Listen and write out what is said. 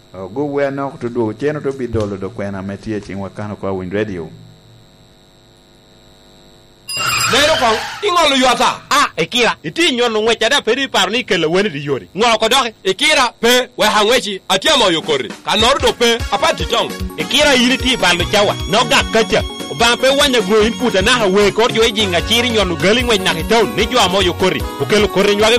Go where no to do cheno to be dolo do kwena metie ching wakano kwa Wind Radio. Nero kong ingolo yuata. Ekira iti nyono ngwecha da peri parni kele weni di yori ngolo ko doke Ekira pe we hangwechi atiama yokori kanordo pe apati tong. Ekira yiri ti balu chawa no ga kacha ba pe wanya go input na ha we ko jo jinga chiri nyono gali ngwe na hitaw ni jo amo yokori okelo kore nywa